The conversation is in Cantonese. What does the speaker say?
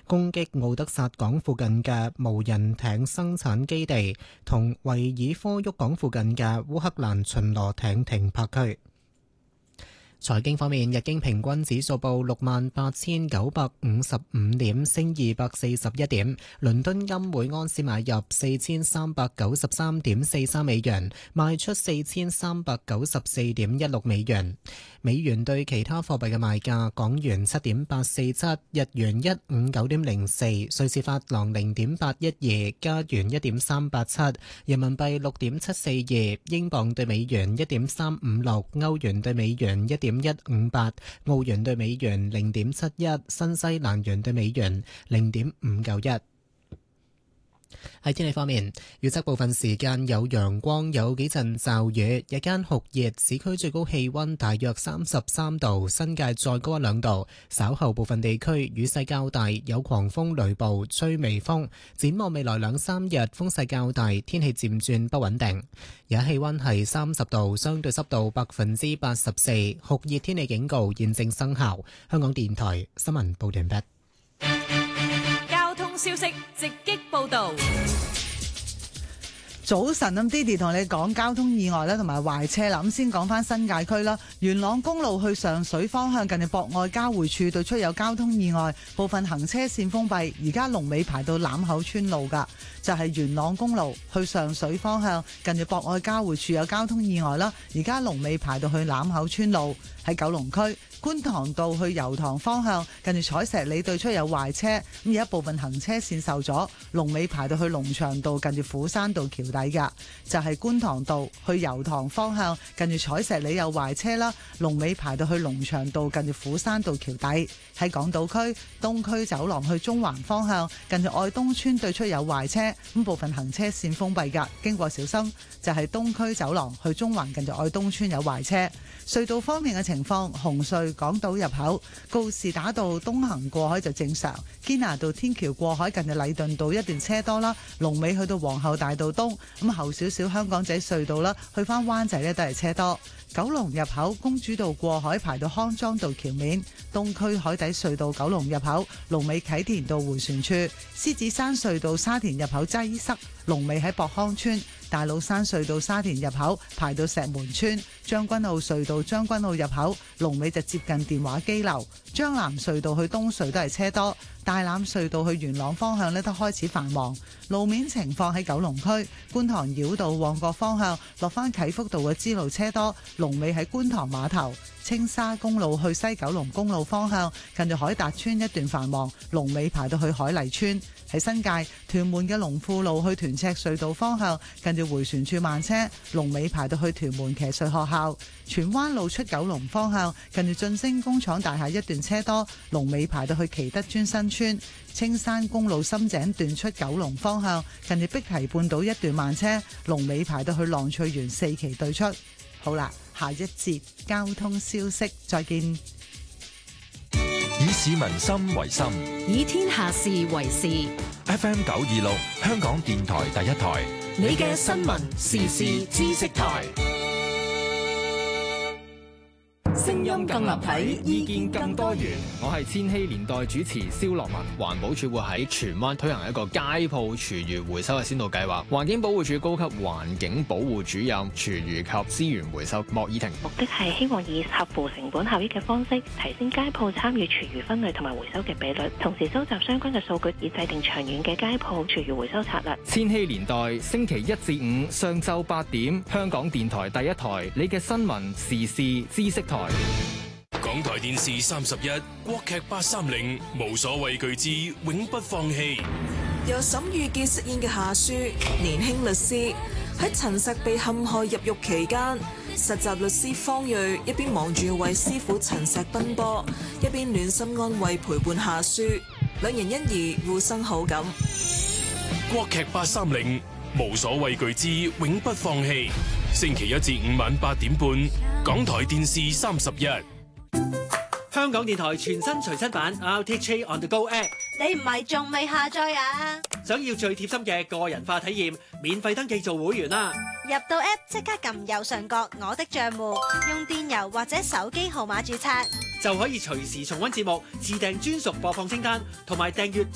攻擊奧德薩港附近嘅無人艇生產基地同維爾科沃港附近嘅烏克蘭巡邏艇停泊區。財經方面，日經平均指數報68,955點，升241點。倫敦金每安士買入4393.43美元，賣出4394.16美元。美元對其他貨幣嘅賣價：港元7.847，日元159.04，瑞士法郎0.812，加元1.387，人民幣6.742，英鎊對美元1.356，歐元對美元1.158，澳元對美元0.71，新西蘭元對美元0.591。喺天氣方面，預測部分時間有陽光，有幾陣驟雨，日間酷熱，市區最高氣溫大約33度，新界再高1-2度。稍後部分地區雨勢較大，有狂風雷暴，吹微風。展望未來2-3日，風勢較大，天氣漸轉不穩定。而家氣溫係30度，相對濕度84%，酷熱天氣警告現正生效。香港電台新聞報道完畢。 消息直擊報道。 早晨，咁 Didi 同你講交通意外啦，同埋壞車啦。咁先講翻新界區啦，元朗公路去上水方向近住博愛交匯處對出有交通意外，部分行車線封閉，而家龍尾排到欖口村路噶。就係元朗公路去上水方向近住博愛交匯處有交通意外啦，而家龍尾排到去欖口村路。喺九龍區觀塘道去油塘方向近住彩石里對出有壞車，咁而一部分行車線受阻，龍尾排到去龍翔道近住虎山道橋底㗎。就係觀塘道去油塘方向近住彩石里有壞車啦，龍尾排到去龍翔道近住虎山道橋底。喺港島區東區走廊去中環方向近住愛東村對出有壞車，咁部分行車線封閉㗎，經過小心。就係東區走廊去中環近住愛東村有壞車。隧道方面嘅情況，紅隧港島入口告士打道東行過海就正常，堅拿道天橋過海近住禮頓道一段車多啦，龍尾去到皇后大道東，咁後少少香港仔隧道啦，去翻灣仔呢都係車多。九龍入口公主道過海排到康莊道橋面，東區海底隧道九龍入口龍尾啟田道迴旋處，獅子山隧道沙田入口擠塞，龍尾喺博康村。大老山隧道沙田入口排到石門村，將軍澳隧道將軍澳入口龍尾就接近電話機樓，將藍隧道去東隧都係車多，大欖隧道去元朗方向呢都開始繁忙。路面情況喺九龍區觀塘繞道旺角方向落返啟福道嘅支路車多，龍尾喺觀塘碼頭。青沙公路去西九龍公路方向近住海達村一段繁忙，龍尾排到去海麗村。喺新界屯門嘅龍富路去屯赤隧道方向近住迴旋處慢車，龍尾排到去屯門騎術學校。荃灣路出九龍方向近住晉升工廠大廈一段車多，龍尾排到去奇德邨新村。青山公路深井段出九龍方向近住碧堤半島一段慢車，龍尾排到去浪翠園4期對出。好啦，下一節交通消息再見。 以市民心為心， 以天下事為事。 FM 926香港電台第一台， 你嘅新聞時事知識台。聲音更立體，意見更多元。 我係千禧年代主持蕭樂文。環保署會喺荃灣推行一個街鋪廚餘回收嘅先導計劃。環境保護署高級環境保護主任廚餘及資源回收莫以婷。 目的係希望以合乎成本效益嘅方式，提升街鋪參與廚餘分類同埋回收嘅比率，同時收集相關嘅數據，以制定長遠嘅街鋪廚餘回收策略。 千禧年代星期1至5上晝8點，香港電台第一台，你嘅新聞時事知識台。 港台電視31國劇830無所畏懼之永不放棄。 由沈玉潔飾演嘅夏書，年輕律師喺陳實被陷害入獄期間，實習律師方睿一邊忙住為師傅陳實奔波，一邊暖心安慰陪伴夏書，兩人因而互生好感。 國劇830無所畏懼之永不放棄，星期1至5晚8點半，港台電視31。 香港電台全新隨身版 RTHK On The Go App， 你唔係仲未下載啊？ 想要最貼心嘅個人化體驗，免費登記做會員啦！ 入到 App 即刻撳右上角我的賬戶，用電郵或者手機號碼註冊， 就可以隨時重溫節目，自訂專屬播放清單，同埋訂閱